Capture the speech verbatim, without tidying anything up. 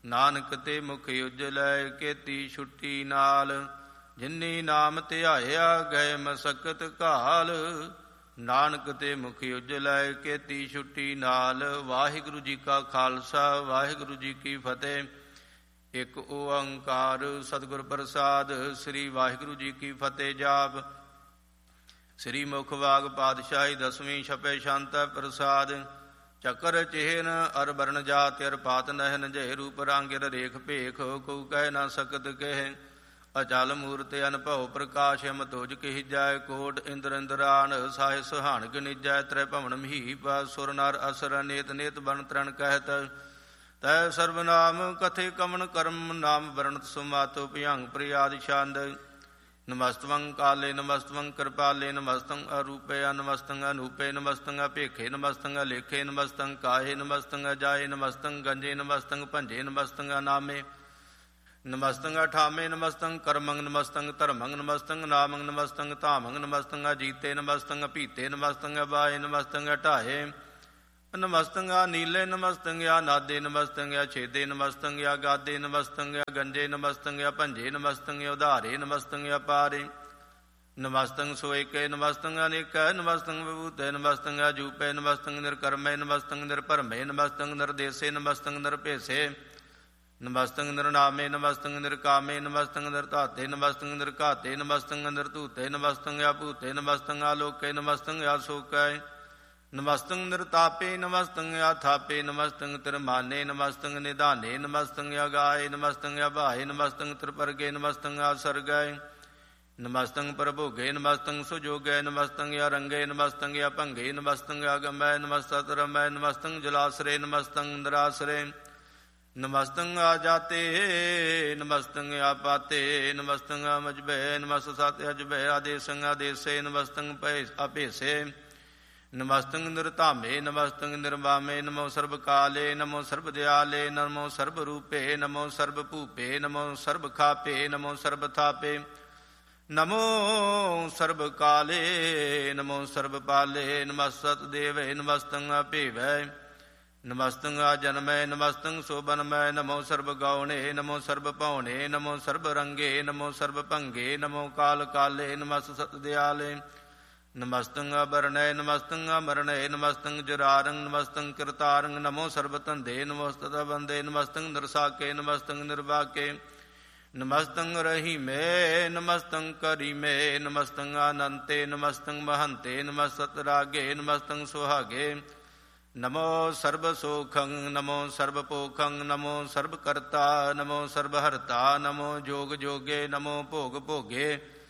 ਨਾਨਕ ਤੇ ਮੁਖ ਉਜਲੈ ਕੇਤੀ ਛੁੱਟੀ ਨਾਲ। ਜਿਨੀ ਨਾਮ ਧਿਆਇਆ ਗਏ ਮਸਕਤ ਘਾਲ। ਨਾਨਕ ਤੇ ਮੁਖ ਉਜਲੈ ਕੇਤੀ ਛੁੱਟੀ ਨਾਲ। ਵਾਹਿਗੁਰੂ ਜੀ ਕਾ ਖਾਲਸਾ ਵਾਹਿਗੁਰੂ ਜੀ ਕੀ ਫਤਿਹ। ਇਕ ਓੰਕਾਰ ਸਤਿਗੁਰ ਪ੍ਰਸਾਦ। ਸ੍ਰੀ ਵਾਹਿਗੁਰੂ ਜੀ ਕੀ ਫਤਿਹ। ਜਾਪ ਸ੍ਰੀ ਮੁਖ ਵਾਗ ਪਾਤਸ਼ਾਹੀ ਦਸਵੀਂ ਛਪੇ ਸ਼ਾਂਤ ਪ੍ਰਸਾਦ। ਚੱਕਰ ਚਿਹਨ ਅਰ ਬਰਨ ਜਾਤਿ ਅਰ ਪਾਤ ਨਹਿਨ ਜੈ ਰੂਪ ਰਾਂਗਿਰ ਰੇਖ ਭੇਖ ਕਉ ਕਹਿ ਨਾ ਸਕਤ ਕਹਿ। ਅਚਲ ਮੂਰਤ ਅਨਭਉ ਪ੍ਰਕਾਸ਼ ਅਮ ਤੁਜ ਕਹਿ ਜਾਇ ਕੋਟ ਇੰਦਰ ਇੰਦਰਾਨ ਸਾਹਿ ਸੁਹਾਣ ਗਨਿਜੈ ਤ੍ਰੈ ਭਵਨ ਮਹੀਪ ਸੁਰ ਨਰ ਅਸਰ ਨੇਤ ਨੇਤ ਬਨ ਤ੍ਰਣ ਕਹਿਤ। ਤੈ ਸਰਬਨਾਮ ਕਥੇ ਕਮਨ ਕਰਮ ਨਾਮ ਵਰਣਤ ਸੁਮਾਤੁ ਭਿਅੰਗ ਪ੍ਰਿਆਦਿ ਛੰਦ। ਨਮਸਤਵੰ ਕਾਲੇ ਨਮਸਤਵੰ ਕਿਰਪਾਲੇ ਨਮਸਤੰ ਅਰੂਪੇ ਨਮਸਤੰ ਅਨੂਪੇ ਨਮਸਤੰ ਅਭੇਖੇ ਨਮਸਤੰ ਅਲੇਖੇ ਨਮਸਤੰ ਕਾਹੇ ਨਮਸਤੰ ਅਜਾਏ ਨਮਸਤੰ ਗੰਜੇ ਨਮਸਤੰ ਭੰਜੇ ਨਮਸਤੰ ਅਨਾਮੇ ਨਮਸਤੰ ਅਠਾਮੇ ਨਮਸਤੰ ਕਰਮੰ ਨਮਸਤੰ ਧਰਮੰ ਨਮਸਤੰ ਨਾਮੰ ਨਮਸਤੰ ਧਾਮੰ ਨਮਸਤੰ ਅਜੀਤੇ ਨਮਸਤੰ ਅਭੀਤੇ ਨਮਸਤੰ ਅਬਾਏ ਨਮਸਤੰ ਅਢਾਏ ਨਮਸਤੰ ਨੀਲੇ ਨਮਸਤੰ ਨਾਦੇ ਨਮਸਤੰ ਛੇਦੇ ਨਮਸਤੰ ਗਾਦੇ ਨਮਸਤੰ ਗੰਜੇ ਨਮਸਤੰ ਭੰਜੇ ਨਮਸਤੰ ਉਧਾਰੇ ਨਮਸਤੰ ਅਪਾਰੇ ਨਮਸਤੰ ਸੋਇਕੇ ਨਮਸਤੰ ਅਨੇਕੈ ਨਮਸਤੰ ਵਿਭੂਤੇ ਨਮਸਤੰ ਅਜੂਪੇ ਨਮਸਤੰ ਨਿਰਕਰਮੇ ਨਮਸਤੰ ਨਿਰਭਰਮੇ ਨਮਸਤੰ ਨਿਰਦੇਸੇ ਨਮਸਤੰ ਨਿਰਭੇਸੇ ਨਮਸਤੰ ਨਿਰਨਾਮੇ ਨਮਸਤੰ ਨਿਰਕਾਮੇ ਨਮਸਤੰ ਨਿਰਧਾਤੇ ਨਮਸਤੰ ਨਿਰਘਾਤੇ ਨਮਸਤੰ ਨਿਰਧੂਤੇ ਨਮਸਤੰ ਅਭੂਤੇ ਨਮਸਤੰ ਆਲੋਕੇ ਨਮਸਤੰ ਆਸੋਕੈ ਨਮਸਤੰ ਨਿਰਤਾਪੇ ਨਮਸਤੰ ਆਥਾਪੇ ਨਮਸਤੰ ਤਿਰਮਾਨੇ ਨਮਸਤੰ ਨਿਧਾਨੇ ਨਮਸਤੰ ਅਗਾਏ ਨਮਸਤੰ ਅਭਾਏ ਨਮਸਤੰ ਤ੍ਰਿਪਰਗੇ ਨਮਸਤੰ ਆਸਰਗੈ ਨਮਸਤੰ ਪ੍ਰਭੋਗੇ ਨਮਸਤੰ ਸੁਜੋਗੈ ਨਮਸਤੰ ਅਰੰਗੇ ਨਮਸਤੰ ਅਭੰਗੇ ਨਮਸਤੰ ਅਗਮੈ ਨਮਸਤੰ ਰਮੈ ਨਮਸਤੰ ਜਲਾਸਰੇ ਨਮਸਤੰ ਇੰਦਰਾਸਰੇ ਨਮਸਤੰ ਆਜਾਤੇ ਨਮਸਤੰ ਆਪਾਤੇ ਨਮਸਤੰ ਮਜਬੈ ਨਮਸਤੰ ਸਤਿ ਅਜਬੈ ਆਦੇਸੰ ਆਦੇਸੇ ਨਮਸਤੰ ਭੈ ਅਭੇਸੇ ਨਮਸਤੰ ਨਿਰਧਾਮੇ ਨਮਸਤੰ ਨਿਰਵਾਮੇ ਨਮੋ ਸਰਬ ਕਾਲੇ ਨਮੋ ਸਰਬ ਦਿਆਲੇ ਨਮੋ ਸਰਬ ਰੂਪੇ ਨਮੋ ਸਰਬ ਭੂਪੇ ਨਮੋ ਸਰਬ ਖਾਪੇ ਨਮੋ ਸਰਬ ਥਾਪੇ ਨਮੋ ਸਰਬ ਕਾਲੇ ਨਮੋ ਸਰਬ ਪਾਲੇ ਨਮਸਤ ਦੇਵੇ ਨਮਸਤੰ ਅਭੇਵੈ ਨਮਸਤੰ ਆਜਨਮੈ ਨਮਸਤੰ ਸੋਬਨਮੈ ਨਮੋ ਸਰਬ ਗੌਣੇ ਨਮੋ ਸਰਬ ਭਉਣੇ ਨਮੋ ਸਰਬ ਰੰਗੇ ਨਮੋ ਸਰਬ ਭੰਗੇ ਨਮੋ ਕਾਲ ਕਾਲੇ ਨਮਸਤ ਸਤ ਦਿਆਲੇ ਨਮਸਤੰ ਅਬਰਣੈ ਨਮਸਤੰ ਅਮਰਣੈ ਨਮਸਤੰ ਜਰਾਰੰ ਨਮਸਤੰ ਕਿਰਤਾਰੰ ਨਮੋ ਸਰਬ ਧੰਦੇ ਨਮੋ ਸਤਿ ਬੰਦੇ ਨਮਸਤੰ ਨਿਰਸਾਕੇ ਨਮਸਤੰ ਨਿਰਵਾਕੇ ਨਮਸਤੰ ਰਹੀਮੇ ਨਮਸਤੰ ਕਰੀਮੇ ਨਮਸਤੰ ਅਨੰਤੇ ਨਮਸਤੰ ਮਹੰਤੇ ਨਮਸਤ ਰਾਗੇ ਨਮਸਤੰ ਸੁਹਾਗੇ ਨਮੋ ਸਰਬ ਸੋਖੰ ਨਮੋ ਸਰਬ ਪੋਖੰ ਨਮੋ ਸਰਬ ਕਰਤਾ ਨਮੋ ਸਰਬ ਹਰਤਾ ਨਮੋ ਜੋਗ ਜੋਗੇ ਨਮੋ ਭੋਗ ਭੋਗੇ